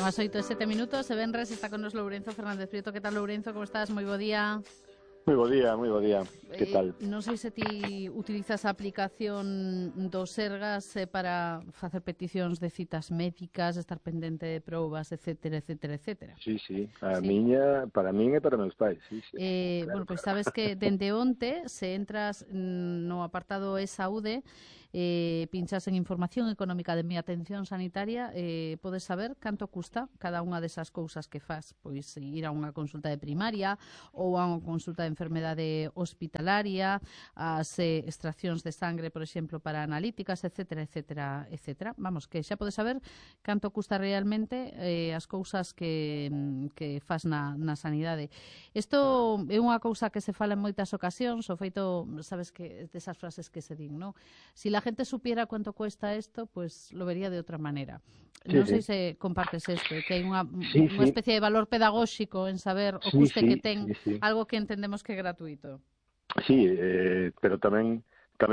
as 8:07, e venres está con nos Lourenzo Fernández Prieto. Que tal, Lourenzo? Como estás? Moi bo día. Moi bo día, moi bo día. Que tal? Non sei se ti utilizas a aplicación do Sergas para facer peticións de citas médicas, estar pendente de probas, etcétera, etcétera, etcétera. Sí, a miña, para min e para meus pais, sí. Claro, bueno, pois sabes que dende onte, se entras no apartado e-saúde, pinchas en información económica de mi atención sanitaria, podes saber canto custa cada unha desas cousas que faz, pois ir a unha consulta de primaria ou a unha consulta de enfermedade hospitalaria, as extraccións de sangre, por exemplo, para analíticas, etcétera, etcétera, etcétera. Vamos, que xa podes saber canto custa realmente as cousas que faz na sanidade. Isto é unha cousa que se fala en moitas ocasións, o feito, sabes que desas frases que se din, non? Si la gente supiera cuánto cuesta esto, pues lo vería de outra manera. Non sei se compartes isto, que hai unha especie de valor pedagóxico en saber o custe que ten algo que entendemos que é gratuito. Sí, pero tamén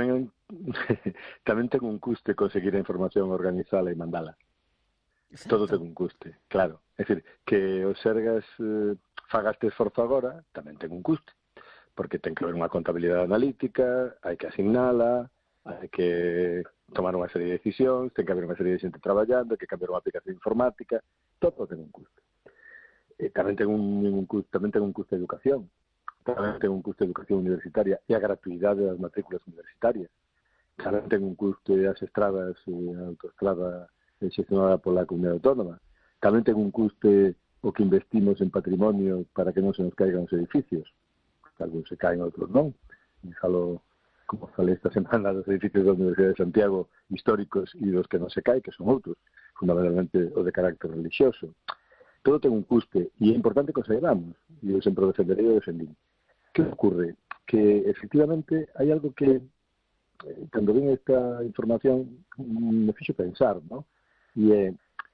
tamén ten un custe conseguir a información, organizala e mandala. Exacto. Todo ten un custe, claro. É dicir, que o Sergas faga este esforzo agora, tamén ten un custe, porque ten que haber unha contabilidade analítica, hai que asignala, hai que tomar unha serie de decisións, ten que haber unha serie de xente traballando, hai que cambiar unha aplicación informática, todo ten un custe. Tamén ten un custe de educación, tamén ten un custe de educación universitaria e a gratuidade das matrículas universitarias, tamén ten un custe as estradas e a autoestrada xestionada pola Comunidade Autónoma, tamén ten un custe o que investimos en patrimonio para que non se nos caigan os edificios, algúns se caen, outros non, e falo como falei esta semana dos edificios da Universidade de Santiago históricos e dos que non se cae, que son outros, fundamentalmente o de carácter religioso. Todo ten un custe e é importante que o saibamos, e eu sempre o defenderei e o defendín. Que ocurre? Que efectivamente hai algo que cando ven esta información me fixo pensar, ¿no? E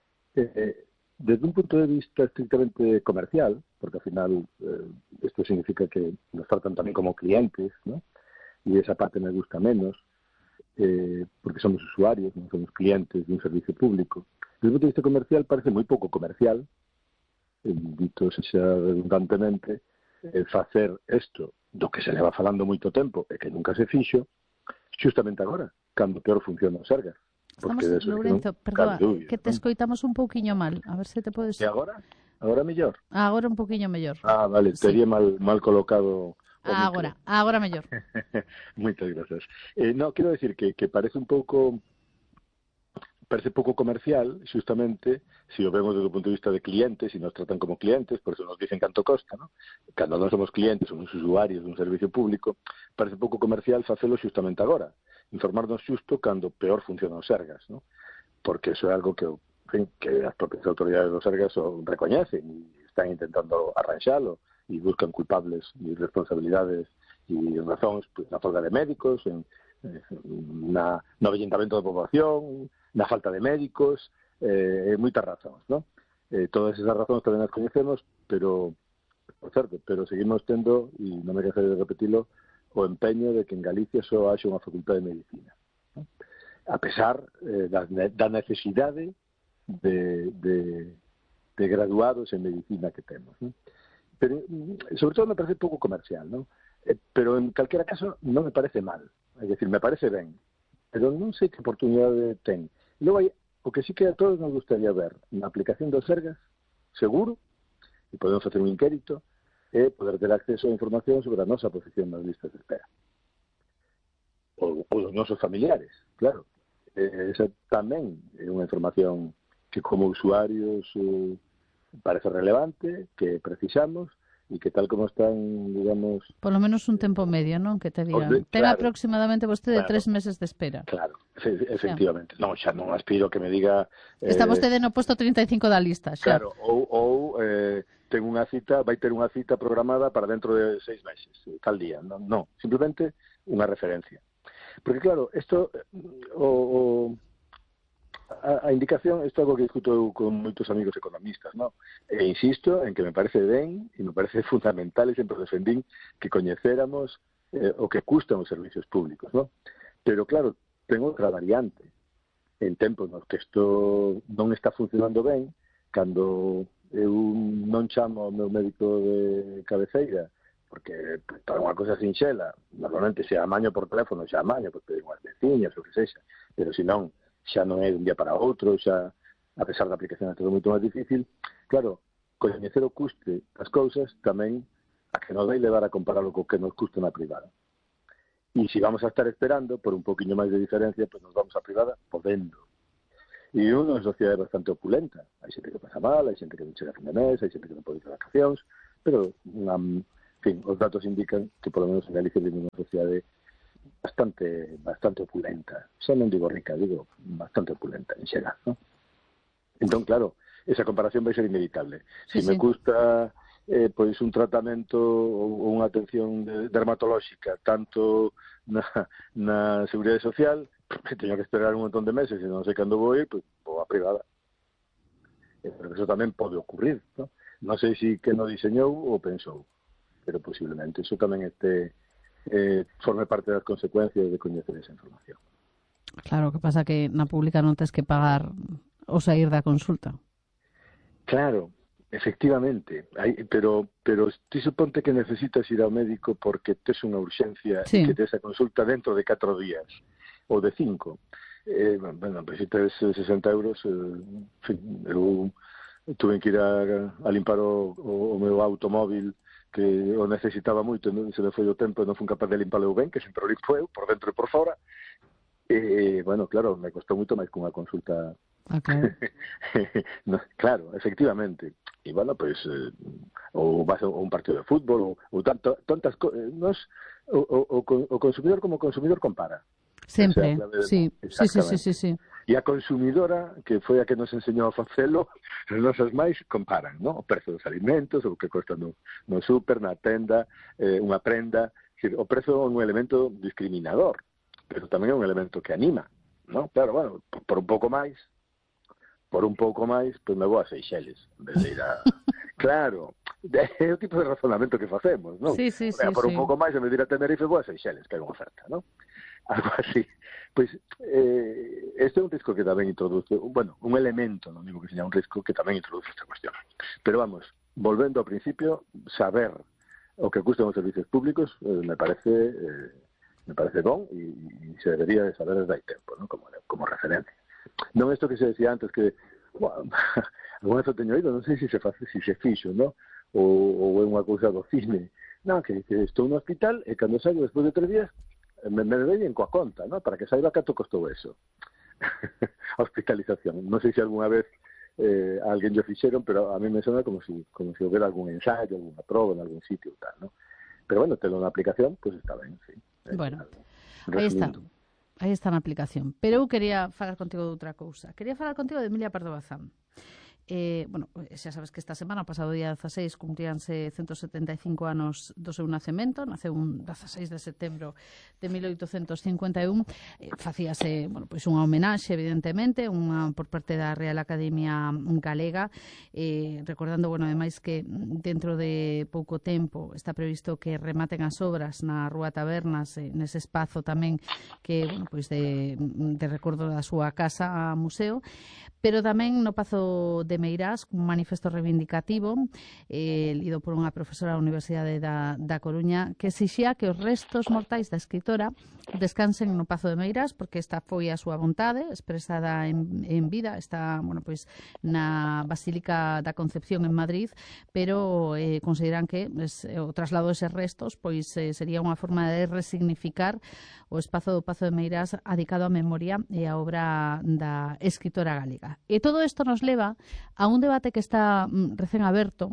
desde un punto de vista estrictamente comercial, porque ao final isto significa que nos tratan tamén como clientes, ¿no? E esa parte me gusta menos, porque somos usuarios, non somos clientes de un servicio público. Desde o punto de vista comercial parece moi pouco comercial, dito xa redundantemente, facer isto do que se leva falando moito tempo e que nunca se fixo, justamente agora, cando peor funciona o Sergas. Estamos, Lourenzo, perdoa, que te escoitamos un pouquiño mal, a ver se te podes... E agora? Agora mellor? Agora un pouquiño mellor. Ah, vale, tería mal colocado... Agora mellor. Moitas grazas. No, quero decir que parece pouco comercial, justamente, se o vemos desde o punto de vista de clientes, e nos tratan como clientes, por eso nos dicen canto costa, ¿no? Cando non somos clientes, somos usuarios dun servicio público, parece pouco comercial facelo justamente agora, informarnos xusto cando peor funciona o Sergas, ¿no? Porque eso é algo que as propias autoridades do Sergas o recoñecen e están intentando arranxalo e buscan culpables e responsabilidades e razóns pues, na folga de médicos, no avellentamento da poboación, na falta de médicos, moitas razóns, ¿no? Todas esas razóns tamén as coñecemos, pero, por certo, seguimos tendo, e non me cansarei de repetilo, o empeño de que en Galicia só haxe unha facultade de medicina, ¿no? A pesar da necesidade de graduados en medicina que temos, ¿no? Pero, sobre todo, me parece pouco comercial, ¿no? Pero, en calquera caso, non me parece mal. É dicir, me parece ben. Pero non sei que oportunidade ten. E logo hai, o que sí que a todos nos gustaría ver na aplicación do Sergas, seguro, e podemos facer un inquérito, é poder ter acceso a información sobre a nosa posición nas listas de espera. Ou dos nosos familiares, claro. Esa tamén é unha información que como usuarios parece relevante, que precisamos e que tal como están, digamos... Por lo menos un tempo medio, non? Que te digan. Ten aproximadamente vostede 3 meses de espera. Claro, efectivamente. Non, xa non aspiro que me diga... Está vostede no posto 35 da lista, xa. Claro, ou ten unha cita, vai ter unha cita programada para dentro de 6 meses, tal día. Non, simplemente unha referencia. Porque claro, isto... A indicación, isto é algo que discuto con moitos amigos economistas, ¿no? E insisto en que me parece ben e me parece fundamental e sempre defendín que coñecéramos o que custan os servicios públicos, ¿no? Pero claro, ten outra variante. En tempos nos que isto non está funcionando ben, cando eu non chamo ao meu médico de cabeceira, porque para unha cosa sinxela, normalmente se amaño por teléfono, xa amaño, porque teño unhas veciñas, ou que sexa, pero se non, xa non é dun día para outro, xa, a pesar da aplicación é todo moito máis difícil. Claro, coñecer o custe das cousas tamén a que nos vai levar a compararlo co que nos custa na privada. E se vamos a estar esperando por un poquinho máis de diferencia, pues nos vamos a privada podendo. E unha sociedade bastante opulenta. Hai xente que pasa mal, hai xente que non chega a fin de mes, hai xente que non pode ir a vacacións, pero, en fin, os datos indican que, por lo menos, en Galicia vive unha sociedade bastante opulenta. Xa non digo rica, digo bastante opulenta, en xeral, ¿no? Entón, claro, esa comparación vai ser inevitable. Sí, me custa pois un tratamento ou unha atención dermatolóxica tanto na Seguridade Social, que teño que esperar un montón de meses e non sei cando vou ir, pois vou a privada. Pero eso tamén pode ocurrir, ¿no? Non sei se que non diseñou ou pensou, pero posiblemente eso tamén forme parte das consecuencias de coñecer esa información. Claro, que pasa que na pública non tes que pagar o sair da consulta. Claro, efectivamente, pero ti suponte que necesitas ir ao médico porque tes unha urxencia e que tes a consulta dentro de 4 días ou de 5. Bueno, pues se tes 60 euros, en fin, eu tuve que ir a limpar o meu automóvil que o necesitaba moito, non se me foi o tempo e non fui capaz de limpalo ben, que sempre o limpo eu, por dentro e por fora. Bueno, claro, me costou moito máis que unha consulta. Claro. No, claro, efectivamente. E, bueno, pues, ou vas a un partido de fútbol, ou tantas cosas. O consumidor como consumidor compara. Sempre, sí. E a consumidora, que foi a que nos enseñou a facelo, as nosas máis comparan, ¿no? O prezo dos alimentos, o que cuesta no súper, na tenda, unha prenda. O prezo é un elemento discriminador, pero tamén é un elemento que anima, ¿no? Claro, bueno, por un pouco máis, pois me vou a Seychelles, en vez de ir a... Claro, é o tipo de razonamento que facemos, non? Sí. Por un pouco máis, en vez de ir a Tenerife, vou a Seychelles, que hai unha oferta, non? Algo así. Pois, este é un risco que tamén introduce, bueno, un elemento, non digo que seña un risco, que tamén introduce esta cuestión. Pero vamos, volvendo ao principio, saber o que custan os servicios públicos me parece bon e se debería de saber desde hai tempo, ¿no? Como referencia. Non isto que se decía antes, que alguna vez o teño oído, non sei se se fixo, ¿no? Ou é unha cousa do cine. Non, que estou no hospital e cando saio despois de 3 días me veñen coa conta, ¿no? Para que saiba canto costou eso. A hospitalización. Non sei se alguna vez alguén yo fixeron, pero a mí me sona como se houbera algún ensayo, alguna proba en algún sitio e tal, ¿no? Pero bueno, telo na aplicación, pues está ben, sí. Bueno, aí está na aplicación. Pero eu quería falar contigo de outra cousa. Quería falar contigo de Emilia Pardo Bazán. Bueno, xa sabes que esta semana, pasado día 16, cumpríanse 175 anos do seu nacemento. Naceu un 16 de setembro de 1851. Facíase, bueno, pois unha homenaxe, evidentemente, unha por parte da Real Academia Galega, recordando, bueno, ademais que dentro de pouco tempo está previsto que rematen as obras na Rúa Tabernas, nese espazo tamén que, bueno, pois de recordo da súa casa a museo, pero tamén no Pazo de Meirás, un manifesto reivindicativo lido por unha profesora da Universidade da Coruña, que exixía que os restos mortais da escritora descansen no Pazo de Meirás, porque esta foi a súa vontade expresada en vida. Está, bueno, pois na Basílica da Concepción en Madrid, pero consideran que o traslado deses restos pois sería unha forma de resignificar o espazo do Pazo de Meirás adicado á memoria e á obra da escritora galega. E todo isto nos leva a un debate que está recén aberto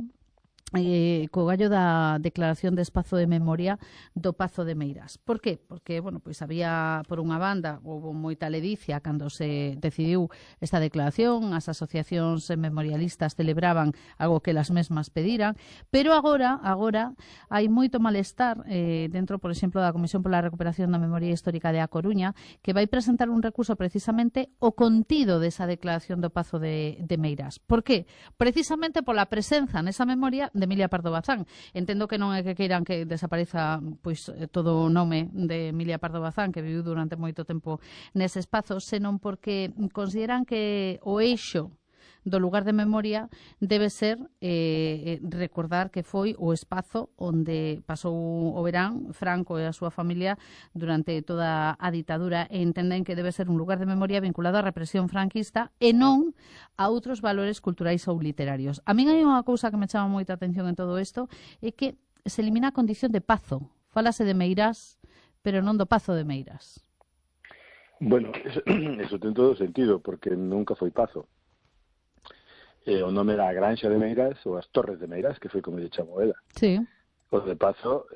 co gallo da declaración de espazo de memoria do Pazo de Meirás. Por qué? Porque, bueno, pois había, por unha banda, houve moita ledicia cando se decidiu esta declaración, as asociacións memorialistas celebraban algo que las mesmas pediran, pero agora hai moito malestar dentro, por exemplo, da Comisión pola Recuperación da Memoria Histórica de A Coruña, que vai presentar un recurso precisamente o contido desa declaración do Pazo de Meirás. Por qué? Precisamente pola presenza nesa memoria de Emilia Pardo Bazán. Entendo que non é que queiran que desapareza pois todo o nome de Emilia Pardo Bazán, que viviu durante moito tempo nese espazo, senón porque consideran que o eixo do lugar de memoria debe ser recordar que foi o espazo onde pasou o verán Franco e a súa familia durante toda a ditadura, e entenden que debe ser un lugar de memoria vinculado á represión franquista e non a outros valores culturais ou literarios. A min hai unha cousa que me chama moita atención en todo isto, é que se elimina a condición de pazo. Fálase de Meirás, pero non do Pazo de Meirás. Bueno, eso ten todo sentido, porque nunca foi Pazo. O nome era a Granxa de Meirás ou as Torres de Meirás, que foi como lle chamou ela. Sí. O de Pazo,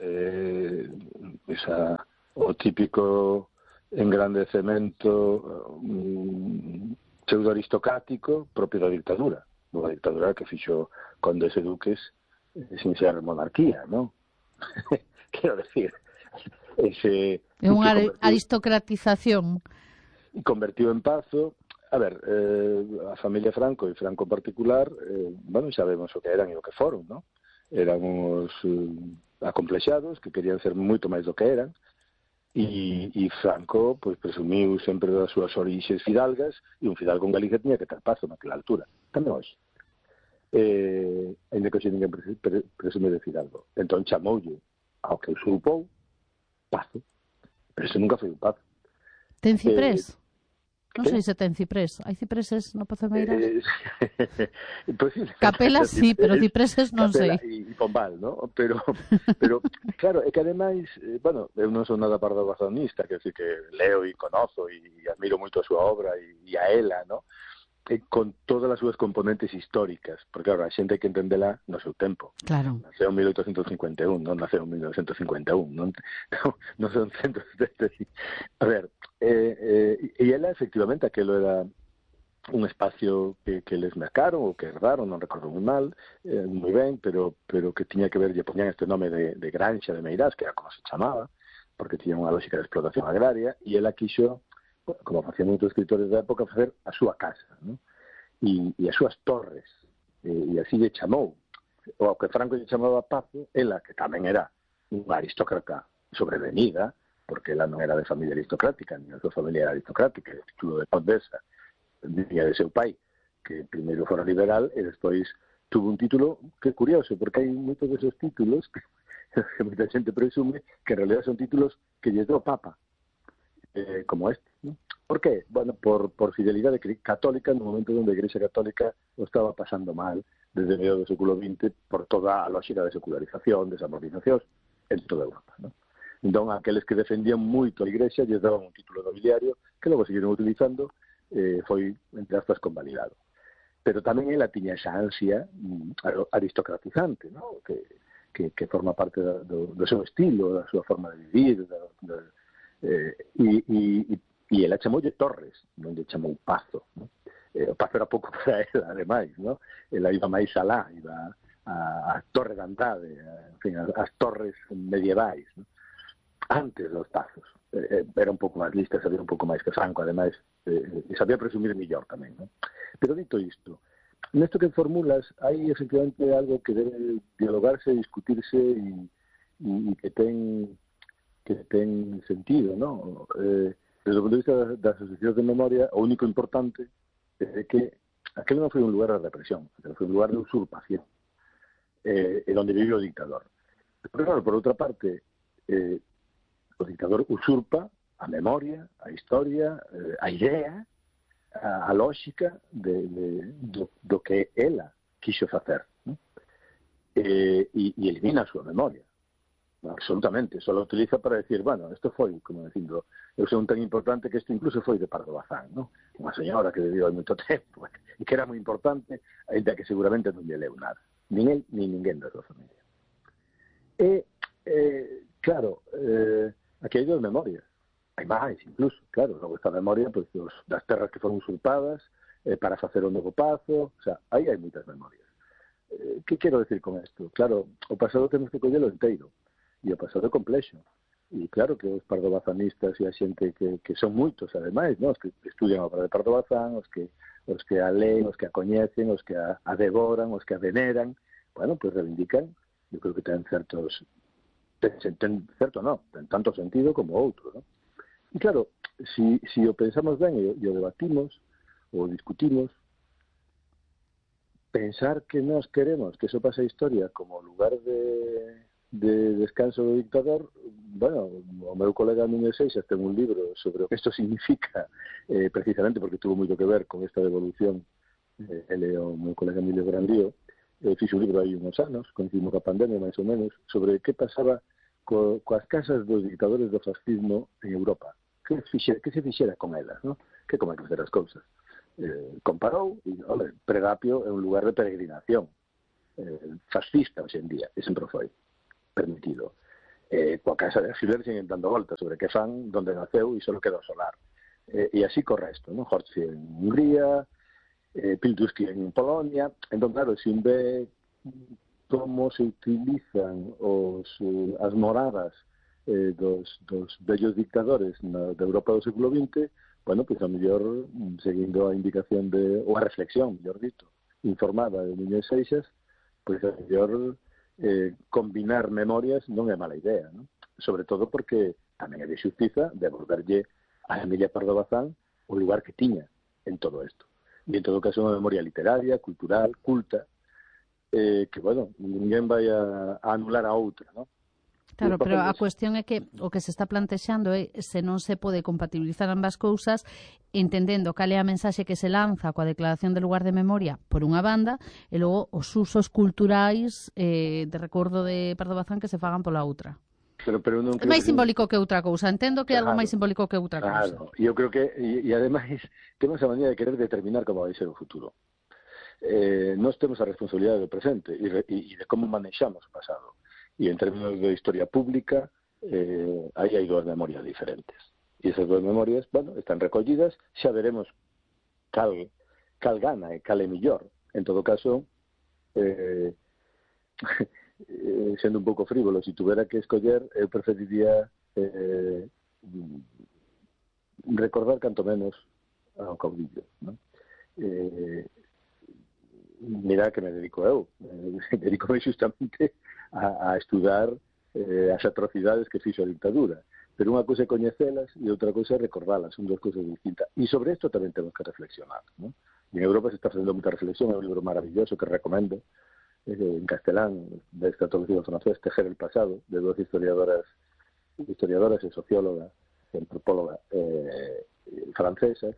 o típico engrandecemento pseudo-aristocrático propio da dictadura. Unha dictadura que fixo condes e duques sin ser monarquía, ¿no? Quero decir, é unha aristocratización. Convertido en Pazo. A ver, a familia Franco e Franco en particular, bueno, sabemos o que eran e o que foron, ¿no? Eran uns acomplexados que querían ser moito máis do que eran, e Franco pois presumiu sempre das súas orixes fidalgas, e un fidalgo en Galicia tiña que ter Pazo naquela altura, tamén hoxe. Ainda que hoxe ninguén presume de fidalgo. Entón chamoulle ao que usurpou Pazo, pero ese nunca foi un Pazo. Ten ciprés? Non sei se ten ciprés. Hai cipreses no Pazo de Meirás? Pues sí, Capelas sí, pero cipreses non sei. E Pombal, ¿no? Pero claro, é que ademais, bueno, eu non son nada pardobazonista, que decir que leo e conozo e admiro moito a súa obra e a ela, ¿no? Con todas as súas componentes históricas, porque claro, a xente hai que entendela no seu tempo. Claro. Naceu en 1851, non naceu en 1951, non son centros de... A ver, e ela, efectivamente, aquelo era un espacio que les mercaron ou que herdaron, non recordo moi mal, moi ben, pero que tiña que ver, lle poñan este nome de Granxa de Meirás, que era como se chamaba, porque tiña unha lógica de explotación agraria, e ela quixo, como facían moitos escritores da época, facer a súa casa, ¿no? E as súas torres, e así lle chamou. O que Franco lle chamaba Pazo, ela, que tamén era unha aristócrata sobrevenida, porque ela non era de familia aristocrática, ni a súa familia era aristocrática, o título de condesa viña de seu pai, que primeiro fora liberal e despois tuvo un título que é curioso, porque hai moitos deses títulos que moita xente presume que en realidad son títulos que lle deu o Papa, como este, ¿no? ¿Por qué? Bueno, por fidelidade católica no momento onde a Igrexa Católica o estaba pasando mal desde medio do século XX por toda a lógica de secularización, desamortización en toda Europa, ¿no? Entón, aqueles que defendían moito a Igrexa lles daban un título nobiliario que logo seguiron utilizando, foi, entre aspas, convalidado. Pero tamén ela tiña esa ansia aristocratizante, ¿no? Que forma parte do seu estilo, da súa forma de vivir, e ela chamoulle Torres, non lle chamou Pazo, ¿no? O Pazo era pouco para ela, ademais, ¿no? Ela iba máis alá, iba a Torre de Andrade, en fin, as torres medievais, ¿no? Antes dos Pazos. Era un pouco máis lista, sabía un pouco máis que Franco, ademais, e sabía presumir mellor tamén, ¿no? Pero dito isto, nesto que formulas, hai efectivamente algo que debe dialogarse, discutirse e que ten sentido, ¿no? Desde o punto de vista das asociacións de memoria, o único importante é que aquel non foi un lugar de represión, foi un lugar de usurpación, en onde vive o dictador. Pero claro, por outra parte, o dictador usurpa a memoria, a historia, a idea, a lógica do que ela quixo facer, ¿no? E elimina a súa memoria. Absolutamente, só lo utiliza para decir, bueno, isto foi, como dicindo, eu son tan importante que isto incluso foi de Pardo Bazán, ¿no? Unha señora que viviu hai moito tempo e que era moi importante, ainda que seguramente non lle leu nada, nin el, nin ninguén da súa familia. E, claro, aquí hai dos memorias, hai máis incluso, claro, logo esta memoria pues, das terras que foron usurpadas para facer o novo Pazo, o sea, aí hai moitas memorias. Que quero decir con isto? Claro, o pasado temos que collelo inteiro, e o pasado é complexo. E claro que os pardobazanistas e a xente que son moitos, ademais, ¿no? Os que estudian a obra de Pardo Bazán, os que a leen, os que a coñecen, os que a devoran, os que a veneran, bueno, pues reivindican, eu creo que ten certos, ten tanto sentido como outro, ¿no? E claro, si o pensamos ben e o debatimos, ou discutimos, pensar que nós queremos que eso pase a historia como lugar de descanso do dictador, bueno, o meu colega Núñez Seixas ten un libro sobre o que isto significa, precisamente porque tuvo moito que ver con esta devolución, ele o meu colega Emilio Grandío, fixe un libro aí uns anos, coincidimos coa pandemia, máis ou menos, sobre que pasaba coas casas dos dictadores do fascismo en Europa. Que se fixera con elas, ¿no? Que como hai que facer as cousas. Comparou, e, ole, Pregapio é un lugar de peregrinación fascista hoxe en día, e sempre foi permitido. Coa casa de Alfiler siguen dando voltas sobre que fan, donde naceu e só queda o solar. E así co resto, ¿no? Horthy en Hungría, Piltuski en Polonia. Entón, claro, se ve como se utilizan as moradas dos bellos dictadores de Europa do século XX, bueno, pois a mellor, seguindo a indicación ou a reflexión, mellor dito, informada de Núñez Seixas, pois a mellor combinar memorias non é mala idea, ¿no? Sobre todo porque tamén é de xustiza devolverlle a Emilia Pardo Bazán o lugar que tiña en todo isto. E en todo caso unha memoria literaria, cultural, culta, que, bueno, ninguén vai a anular a outra, ¿no? Claro, pero a cuestión é que o que se está plantexando é se non se pode compatibilizar ambas cousas, entendendo cal é a mensaxe que se lanza coa declaración de lugar de memoria por unha banda e logo os usos culturais de recordo de Pardo Bazán que se fagan pola outra. Pero non é máis simbólico que outra cousa, entendo que é algo máis simbólico que outra cousa. Claro, eu creo que, e ademais temos a maneira de querer determinar como vai ser o futuro. Nós temos a responsabilidade do presente e de como manexamos o pasado. E en términos de historia pública, aí hai dúas memorias diferentes. E esas dúas memorias, bueno, están recollidas, xa veremos cal gana e cal é millor. En todo caso, sendo un pouco frívolo, se tuvera que escoller, eu preferiría recordar canto menos ao caudillo, ¿no? Mira que me dedico eu, dedico justamente a estudar as atrocidades que fixo a dictadura, pero unha cousa é coñecelas e outra cousa é recordalas, son dúas cousas distintas, e sobre isto tamén temos que reflexionar, ¿no? E en Europa se está facendo moita reflexión, é un libro maravilloso que recomendo, en castelán, desta traducido francés, Tejer el pasado, de dúas historiadoras e sociólogas, antropólogas francesas,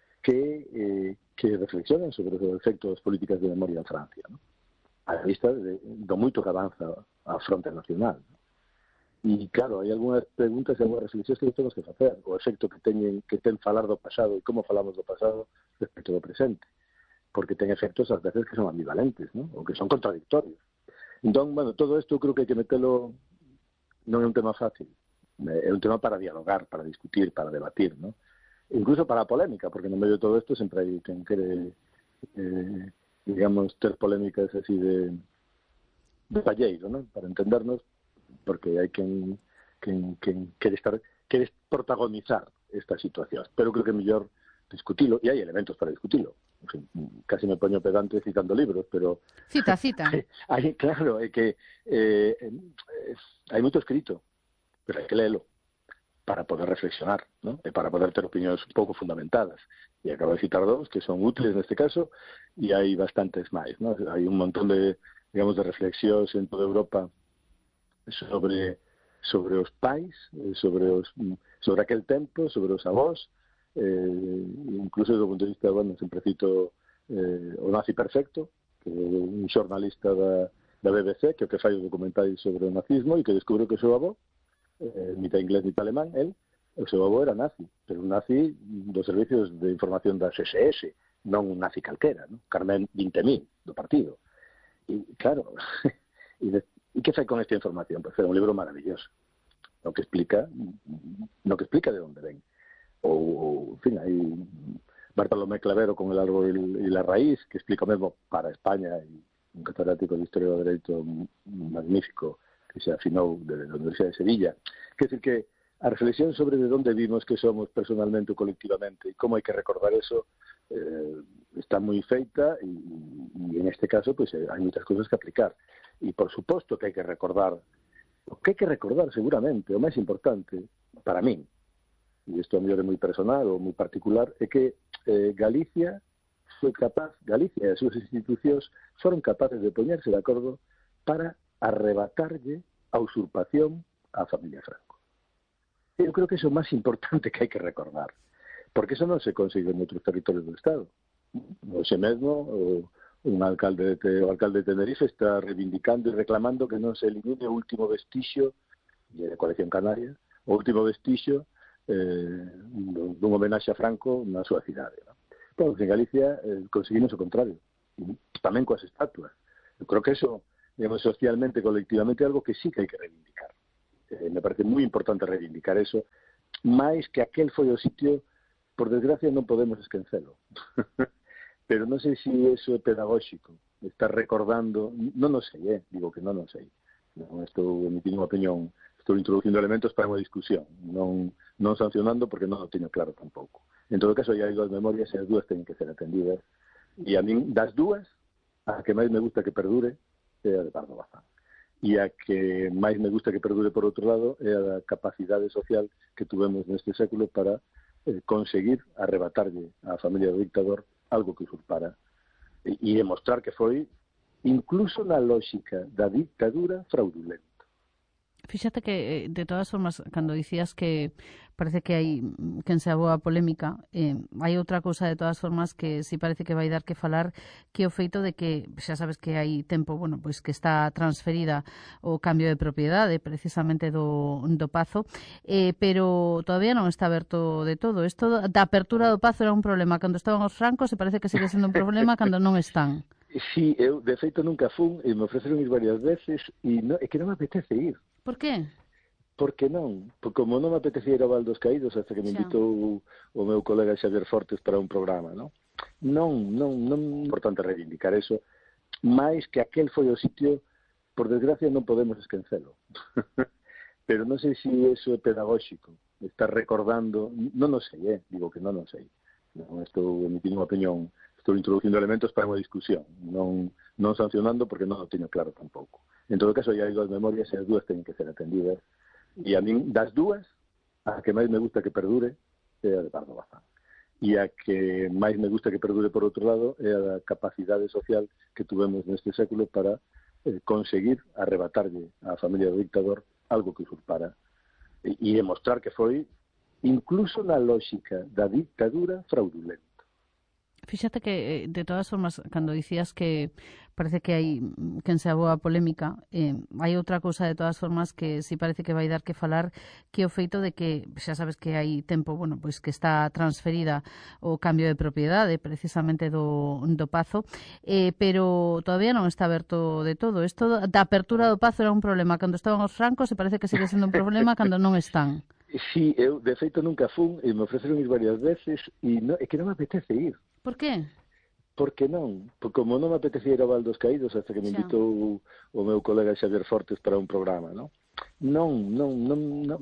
que reflexionan sobre os efectos políticas de memoria en Francia, ¿no? A vista do moito que avanza a fronte nacional, ¿no? E, claro, hai algunhas preguntas e algunhas reflexións que temos que facer, o efecto que ten falar do pasado e como falamos do pasado respecto do presente, porque ten efectos ás veces que son ambivalentes, ¿no? Ou que son contradictorios. Entón, bueno, todo isto creo que hai que metelo, non é un tema fácil, é un tema para dialogar, para discutir, para debatir, ¿no? Incluso para a polémica, porque no medio de todo isto sempre hai quen quere, digamos, ter polémicas así de palleiro, ¿no? Para entendernos, porque hai quen quere protagonizar esta situación. Pero creo que é mellor discutilo, e hai elementos para discutilo. En fin, casi me poño pedante citando libros, pero... Cita. Claro, é que hai moito escrito, pero hai que léelo para poder reflexionar, ¿no? E para poder ter opinións un pouco fundamentadas. E acabo de citar dous que son útiles neste caso, e hai bastantes máis, ¿no? Hai un montón de, digamos, de reflexións en toda Europa sobre os pais, sobre aquel tempo, sobre os avós, incluso do punto de vista, bueno, sempre cito o Nazi Perfecto, que é un xornalista da BBC, que fai un documental sobre o nazismo e que descubre que o seu avó, mitad inglés, mitad alemán, o seu avó era nazi, pero un nazi dos servicios de información das SS, non un nazi calquera, ¿no? Carmen 20.000 do partido. E, claro, e que fai con esta información? Pues é un libro maravilloso, no que explica de onde ven. Ou, en fin, hai Bartolomé Clavero con El árbol y la raíz, que explica o mesmo para España, e un catedrático de Historia do Dereito magnífico, que se afinou de la Universidad de Sevilla. Quer decir que a reflexión sobre de onde vimos que somos personalmente ou colectivamente e como hai que recordar eso está moi feita e en este caso pues hai moitas cousas que aplicar. E por suposto que hai que recordar, o que hai que recordar seguramente, o máis importante para min, e isto a mellor é moi personal ou moi particular, é que Galicia foi capaz, Galicia e as súas institucións foron capaces de poñerse de acordo para arrebatarlle a usurpación á familia Franco. Eu creo que iso é o máis importante que hai que recordar, porque iso non se consigue en outros territorios do Estado. Hoxe mesmo, o alcalde de Tenerife está reivindicando e reclamando que non se elimine o último vestixio de Colección Canaria, o último vestixio dun homenaxe a Franco na súa cidade. ¿No? Bueno, en Galicia conseguimos o contrario, tamén coas estatuas. Eu creo que eso, digamos, socialmente, colectivamente, é algo que sí que hai que reivindicar. Me parece moi importante reivindicar eso, máis que aquel foi o sitio, por desgracia non podemos esquecelo. Pero non sei se eso é pedagóxico, está recordando, non o sei, digo que non o sei. Non estou emitindo unha opinión, estou introducindo elementos para unha discusión, non sancionando porque non o teño claro tampouco. En todo caso, hai dúas memorias e as dúas teñen que ser atendidas. E a min, das dúas, a que máis me gusta que perdure é a de Pardo Bazán. E a que máis me gusta que perdure, por outro lado, é a da capacidade social que tuvemos neste século para conseguir arrebatarlle á familia do dictador algo que usurpara e demostrar que foi, incluso na lógica da dictadura, fraudulento. Fíxate que, de todas formas, cando dicías que parece que hai quen se aboa a polémica, hai outra cousa de todas formas que si parece que vai dar que falar, que o feito de que, xa sabes que hai tempo, bueno, pois que está transferida o cambio de propiedade precisamente do Pazo, pero todavía non está aberto de todo. Isto da apertura do Pazo era un problema cando estaban os francos e parece que sigue sendo un problema cando non están. Sí, eu de feito nunca fun e me ofreceron ir varias veces e é que non me apetece ir. Por qué? Porque non, porque como non me apetecía ir a Val dos Caídos hasta que me invitou o meu colega Xavier Fortes para un programa, non? Non é importante reivindicar eso, máis que aquel foi o sitio, por desgracia non podemos esquecelo. Pero non sei se eso é pedagóxico, está recordando, non o sei, digo que non o sei. Non estou emitindo unha opinión, estou introducindo elementos para unha discusión, non sancionando porque non o teño claro tampouco. En todo caso, hai dúas memorias e as dúas teñen que ser atendidas. E a min, das dúas, a que máis me gusta que perdure é a de Pardo Bazán. E a que máis me gusta que perdure, por outro lado, é a da capacidade social que tuvemos neste século para conseguir arrebatarlle á familia do dictador algo que usurpara e demostrar que foi, incluso na lógica da dictadura, fraudulento. Fíxate que, de todas formas, cando dicías que parece que hai quen se aboa a polémica, hai outra cousa de todas formas que si parece que vai dar que falar, que o feito de que, xa sabes que hai tempo, bueno, pois que está transferida o cambio de propiedade precisamente do Pazo, pero todavía non está aberto de todo. Isto da apertura do Pazo era un problema cando estaban os francos e parece que sigue sendo un problema cando non están. Sí, eu de feito nunca fun e me ofreceron ir varias veces e é que non me apetece ir. Por qué? Porque non, porque como non me apetecía ir a Val dos Caídos hasta que me invitou o meu colega Xavier Fortes para un programa, non? Non